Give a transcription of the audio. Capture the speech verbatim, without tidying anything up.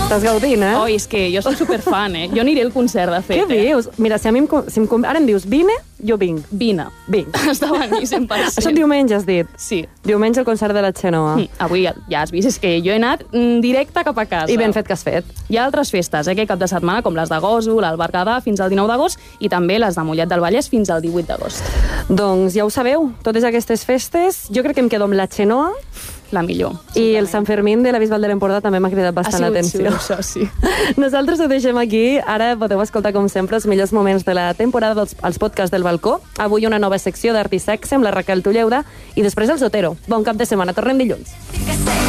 Estàs gaudint, eh? Oi, és que jo soc superfan, eh? Jo aniré al concert, de fet. Què dius? Mira, si a mi em, si em, ara em dius vine, jo vinc. Vine. Vinc. Has de venir cent per cent. Això diumenge has dit? Sí. Diumenge al concert de la Xenoa. Mm, avui ja, ja has vist, és que jo he anat mm, directe cap a casa. I ben fet que has fet. Hi ha altres festes, eh, aquest cap de setmana, com les de Gósol, el Berguedà, fins al dinou d'agost, i també les de Mollet del Vallès fins al divuit d'agost. Doncs ja ho sabeu, totes aquestes festes, jo crec que em quedo amb la Xenoa, la millor. I el Sant Fermín de la Bisbal de l'Empordà també m'ha cridat bastant l'atenció. Això sí. Nosaltres ho deixem aquí. Ara podeu escoltar, com sempre, els millors moments de la temporada dels els podcasts del balcó. Avui una nova secció d'Art i Sexe amb la Raquel Tulleuda i després el Zotero. Bon cap de setmana. Tornem dilluns.